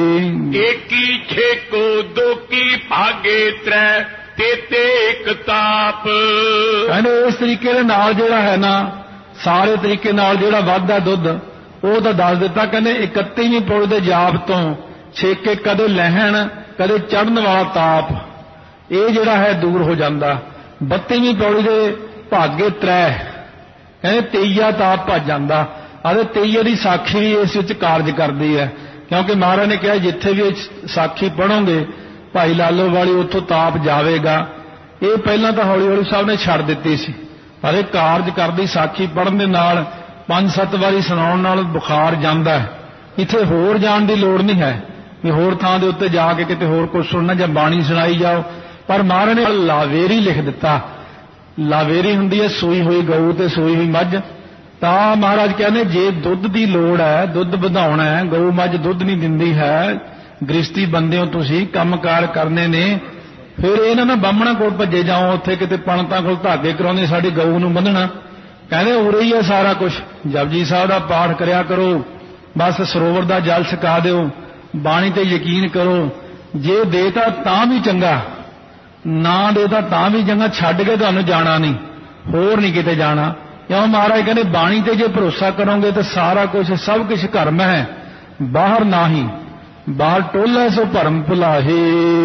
ਏਕੀ ਛੇਕੋ ਦੋਕੀ ਭਾਗੇ ਤ੍ਰੈ ਤੇਤੇ ਇੱਕ ਤਾਪ। ਕਹਿੰਦੇ ਇਸ ਤਰੀਕੇ ਦੇ ਨਾਲ ਜਿਹੜਾ ਹੈ ਨਾ, ਸਾਰੇ ਤਰੀਕੇ ਨਾਲ ਜਿਹੜਾ ਵੱਧਦਾ ਦੁੱਧ ਉਹ ਤਾਂ ਦੱਸ ਦਿੱਤਾ। ਕਹਿੰਦੇ 31ਵੀਂ ਪੌੜੀ ਦੇ ਜਾਪ ਤੋਂ ਛੇਕੇ ਕਦੇ ਲਹਿਣ ਕਦੇ ਚੜ੍ਹਨ ਵਾਲਾ ਤਾਪ, ਇਹ ਜਿਹੜਾ ਹੈ ਦੂਰ ਹੋ ਜਾਂਦਾ। 32ਵੀਂ ਪੌੜੀ ਦੇ ਭਾਗੇ ਤ੍ਰੈ, ਕਹਿੰਦੇ 23 ਤਾਪ ਭੱਜ ਜਾਂਦਾ। ਅਤੇ 23 ਦੀ ਸਾਖੀ ਵੀ ਇਸ ਵਿੱਚ ਕਾਰਜ ਕਰਦੀ ਹੈ, ਕਿਉਂਕਿ ਮਹਾਰਾਜ ਨੇ ਕਿਹਾ ਜਿੱਥੇ ਵੀ ਸਾਖੀ ਪੜ੍ਹੋਗੇ ਭਾਈ ਲਾਲੋ ਵਾਲੀ ਉੱਥੋਂ ਤਾਪ ਜਾਵੇਗਾ। ਇਹ ਪਹਿਲਾਂ ਤਾਂ ਹੌਲੀ ਹੌਲੀ ਸਾਹਿਬ ਨੇ ਛੱਡ ਦਿੱਤੀ ਸੀ, ਪਰ ਇਹ ਕਾਰਜ ਕਰਦੀ ਸਾਖੀ ਪੜ੍ਹਨ ਦੇ ਨਾਲ 5-7 ਵਾਰੀ ਸੁਣਾਉਣ ਨਾਲ ਬੁਖਾਰ ਜਾਂਦਾ ਹੈ। ਇੱਥੇ ਹੋਰ ਜਾਣ ਦੀ ਲੋੜ ਨਹੀਂ ਹੈ ਵੀ ਹੋਰ ਥਾਂ ਦੇ ਉੱਤੇ ਜਾ ਕੇ ਕਿਤੇ ਹੋਰ ਕੁਝ ਸੁਣਨਾ ਜਾਂ ਬਾਣੀ ਸੁਣਾਈ ਜਾਓ। ਪਰ ਮਹਾਰਾਜ ਨੇ ਲਾਵੇਰੀ ਲਿਖ ਦਿੱਤਾ। ਲਾਵੇਰੀ ਹੁੰਦੀ ਹੈ ਸੂਈ ਹੋਈ ਗਊ ਤੇ ਸੂਈ ਹੋਈ ਮੱਝ। ਤਾਂ ਮਹਾਰਾਜ ਕਹਿੰਦੇ ਜੇ ਦੁੱਧ ਦੀ ਲੋੜ ਹੈ, ਦੁੱਧ ਵਧਾਉਣਾ ਹੈ, ਗਊ ਮੱਝ ਦੁੱਧ ਨਹੀਂ ਦਿੰਦੀ ਹੈ, ਗ੍ਰਸਤੀ ਬੰਦੇ ਹੋ ਤੁਸੀਂ, ਕੰਮਕਾਰ ਕਰਨੇ ਨੇ, ਫਿਰ ਇਹਨਾਂ ਨਾਲ ਬਾਹਮਣਾ ਕੋਲ ਭੱਜੇ ਜਾਓ, ਉੱਥੇ ਕਿਤੇ ਪੰਡਤਾਂ ਕੋਲ ਧਾਗੇ ਕਰਾਉਂਦੇ ਸਾਡੀ ਗਊ ਨੂੰ ਬੰਨਣਾ। ਕਹਿੰਦੇ ਉਰੇ ਹੀ ਹੈ ਸਾਰਾ ਕੁਝ। ਜਪਜੀ ਸਾਹਿਬ ਦਾ ਪਾਠ ਕਰਿਆ ਕਰੋ, ਬਸ ਸਰੋਵਰ ਦਾ ਜਲ ਛਕਾ ਦਿਓ, ਬਾਣੀ ਤੇ ਯਕੀਨ ਕਰੋ। ਜੇ ਦੇਤਾ ਤਾਂ ਵੀ ਚੰਗਾ, ਨਾ ਦੇਤਾ ਤਾਂ ਵੀ ਚੰਗਾ, ਛੱਡ ਕੇ ਤੁਹਾਨੂੰ ਜਾਣਾ ਨਹੀਂ, ਹੋਰ ਨਹੀਂ ਕਿਤੇ ਜਾਣਾ। ਕਿਉਂ ਮਹਾਰਾਜ ਕਹਿੰਦੇ ਬਾਣੀ ਤੇ ਜੇ ਭਰੋਸਾ ਕਰੋਗੇ ਤਾਂ ਸਾਰਾ ਕੁਝ ਸਭ ਕੁਝ ਘਰ ਮੈਂ ਹੈ, ਬਾਹਰ ਨਾਹੀ। ਬਾਹਰ ਟੋਲਾ ਸੋ ਭਰਮ ਭੁਲਾਹੇ।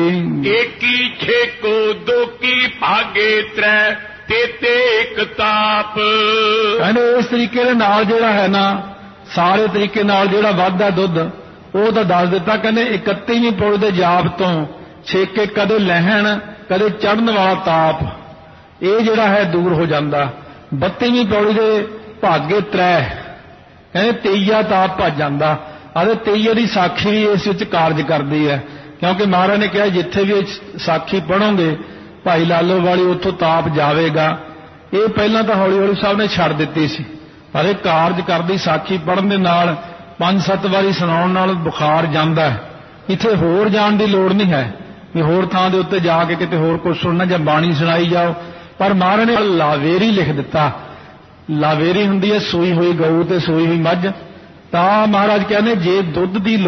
ਏਕੀ ਛੇਕੋ ਦੋਕੀ ਭਾਗੇ ਤ੍ਰੈ ਤੇਤੇ ਇੱਕ ਤਾਪ। ਕਹਿੰਦੇ ਇਸ ਤਰੀਕੇ ਦੇ ਨਾਲ ਜਿਹੜਾ ਹੈ ਨਾ, ਸਾਰੇ ਤਰੀਕੇ ਨਾਲ ਜਿਹੜਾ ਵੱਧਦਾ ਦੁੱਧ ਉਹ ਤਾਂ ਦੱਸ ਦਿੱਤਾ। ਕਹਿੰਦੇ 31ਵੀਂ ਪੌੜੀ ਦੇ ਜਾਪ ਤੋਂ ਛੇਕੇ ਕਦੇ ਲਹਿਣ ਕਦੇ ਚੜ੍ਹਨ ਵਾਲਾ ਤਾਪ, ਇਹ ਜਿਹੜਾ ਹੈ ਦੂਰ ਹੋ ਜਾਂਦਾ। 32ਵੀਂ ਪੌੜੀ ਦੇ ਭਾਗੇ ਤ੍ਰੈ, ਕਹਿੰਦੇ 23 ਤਾਪ ਭੱਜ ਜਾਂਦਾ। ਅਤੇ 23 ਦੀ ਸਾਖੀ ਵੀ ਇਸ ਵਿੱਚ ਕਾਰਜ ਕਰਦੀ ਹੈ, ਕਿਉਂਕਿ ਮਹਾਰਾਜ ਨੇ ਕਿਹਾ ਜਿੱਥੇ ਵੀ ਸਾਖੀ ਪੜ੍ਹੋਗੇ ਭਾਈ ਲਾਲੋ ਵਾਲੀ ਉੱਥੋਂ ਤਾਪ ਜਾਵੇਗਾ। ਇਹ ਪਹਿਲਾਂ ਤਾਂ ਹੌਲੀ ਹੌਲੀ ਸਾਹਿਬ ਨੇ ਛੱਡ ਦਿੱਤੀ ਸੀ, ਪਰ ਇਹ ਕਾਰਜ ਕਰਦੀ ਸਾਖੀ ਪੜ੍ਹਨ ਦੇ ਨਾਲ 5-7 ਵਾਰੀ ਸੁਣਾਉਣ ਨਾਲ ਬੁਖਾਰ ਜਾਂਦਾ ਹੈ। ਇੱਥੇ ਹੋਰ ਜਾਣ ਦੀ ਲੋੜ ਨਹੀਂ ਹੈ ਵੀ ਹੋਰ ਥਾਂ ਦੇ ਉੱਤੇ ਜਾ ਕੇ ਕਿਤੇ ਹੋਰ ਕੁਝ ਸੁਣਨਾ ਜਾਂ ਬਾਣੀ ਸੁਣਾਈ ਜਾਓ। ਪਰ ਮਹਾਰਾਜ ਨੇ ਲਾਵੇਰੀ ਲਿਖ ਦਿੱਤਾ। ਲਾਵੇਰੀ ਹੁੰਦੀ ਹੈ ਸੂਈ ਹੋਈ ਗਊ ਤੇ ਸੂਈ ਹੋਈ ਮੱਝ। ਤਾਂ ਮਹਾਰਾਜ ਕਹਿੰਦੇ ਜੇ ਦੁੱਧ ਦੀ